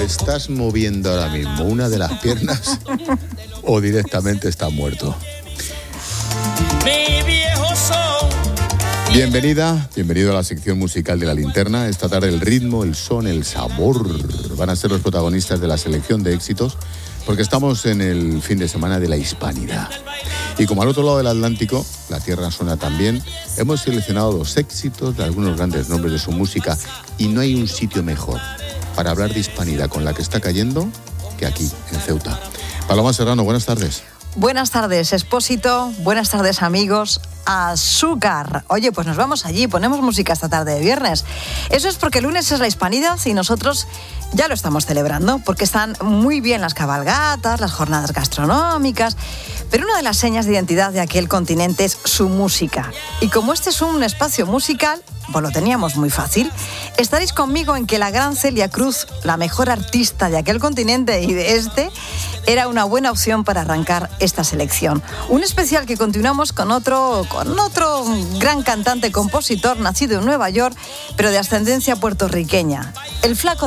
estás moviendo ahora mismo una de las piernas o directamente estás muerto. Bienvenido a la sección musical de La Linterna. Esta tarde el ritmo, el son, el sabor van a ser los protagonistas de la selección de éxitos, porque estamos en el fin de semana de la Hispanidad. Y como al otro lado del Atlántico, la tierra suena también, hemos seleccionado los éxitos de algunos grandes nombres de su música, y no hay un sitio mejor para hablar de Hispanidad con la que está cayendo que aquí, en Ceuta. Paloma Serrano, buenas tardes. Buenas tardes, Expósito. Buenas tardes, amigos. Azúcar. Oye, pues nos vamos allí, ponemos música esta tarde de viernes. Eso es porque el lunes es la Hispanidad y nosotros ya lo estamos celebrando, porque están muy bien las cabalgatas, las jornadas gastronómicas, pero una de las señas de identidad de aquel continente es su música. Y como este es un espacio musical, pues lo teníamos muy fácil. Estaréis conmigo en que la gran Celia Cruz, la mejor artista de aquel continente y de este, era una buena opción para arrancar esta selección. Un especial que continuamos con otro gran cantante, compositor, nacido en Nueva York, pero de ascendencia puertorriqueña. El Flaco